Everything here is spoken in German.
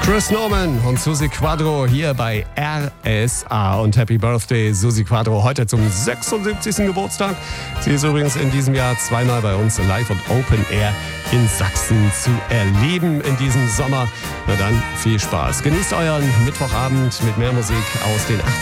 Chris Norman und Susi Quadro hier bei RSA und Happy Birthday Susi Quadro heute zum 76. Geburtstag. Sie ist übrigens in diesem Jahr zweimal bei uns live und Open Air in Sachsen zu erleben in diesem Sommer. Na dann, viel Spaß. Genießt euren Mittwochabend mit mehr Musik aus den 80ern.